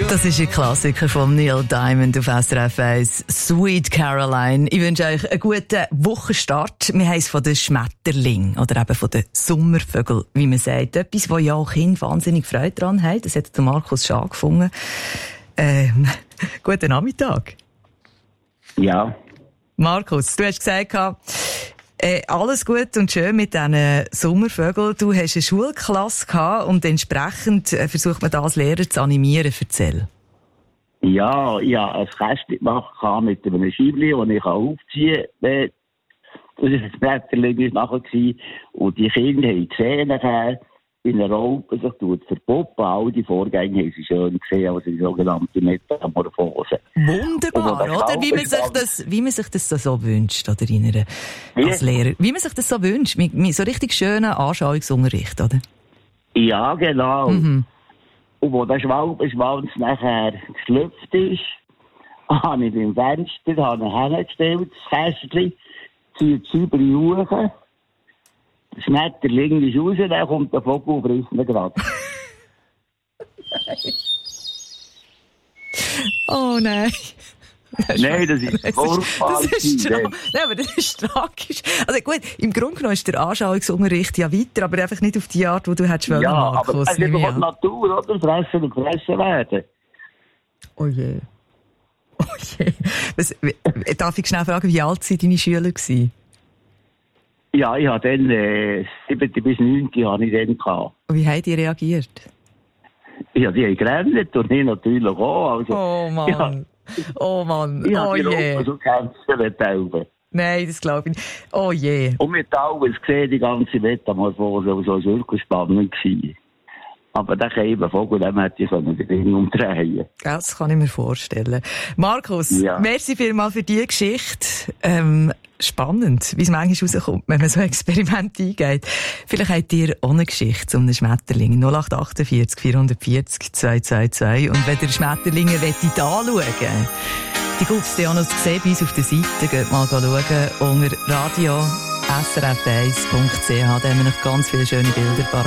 Das ist ein Klassiker von Neil Diamond auf SRF 1, Sweet Caroline. Ich wünsche euch einen guten Wochenstart. Wir haben es von den Schmetterlingen oder eben von den Sommervögeln, wie man sagt. Etwas, wo ja auch Kinder wahnsinnig Freude daran haben. Das hat der Markus schon angefangen. Guten Nachmittag. Ja. Markus, du hast gesagt, alles gut und schön mit diesen Sommervögeln. Du hast eine Schulklasse gehabt und entsprechend versucht man das als Lehrer zu animieren. Erzähl. Ja, ich habe ein Kästchen gemacht mit einem Scheibchen, das ich aufziehen kann. Das war das Blätterchen nachher. Und die Kinder haben gesehen, nachher in der Raupe sich verpuppen. All die Vorgänge haben sie schön gesehen, also die sogenannte Metamorphose. Wunderbar, oder? Wie man sich das so wünscht, oder? Als Lehrer. Wie man sich das so wünscht. Mit so richtig schönen Anschauungsunterricht, oder? Ja, genau. Mhm. Und wo der Schwalbenschwanz nachher geschlüpft ist, habe ich beim Fenster hingestellt, das Kästchen, ziehe die Scheibe hoch. Der Schmetterling ist raus, dann kommt der Vogel und frisst ihn gerade. Oh nein. Nein, das ist furchtbar. Nein, aber das ist tragisch. Also gut, im Grunde genommen ist der Anschauungsunterricht ja weiter, aber einfach nicht auf die Art, die du hättest wollen, Markus. Ja, aber es ist einfach die Natur, oder? Fressen und gefressen werden. Oh je. Oh je. Darf ich schnell fragen, wie alt waren deine Schüler gewesen? Ja, ich hatte dann 7. bis 9. habe ich dann gehabt. Und wie haben die reagiert? Ja, die haben gerannt und ich natürlich auch. Also, oh Mann. Ja. Oh Mann. Ich oh je. So kämpfen. Nein, das glaube ich nicht. Oh je. Und mit alles gesehen, die ganze Metamorphose, so war wirklich spannend gewesen. Aber der eben Vogel, dem hätte ich so den Ring umdrehen. Das kann ich mir vorstellen. Markus, merci vielmals für diese Geschichte. Spannend, wie es manchmal rauskommt, wenn man so ein Experiment eingeht. Vielleicht habt ihr auch eine Geschichte zu einem Schmetterling. 0848 440 222. Und wenn ihr Schmetterlinge anschauen wollt, die gibt es auch noch zu sehen bei uns auf der Seite. Geht mal schauen unter radio srf1.ch. Da haben wir noch ganz viele schöne Bilder parat.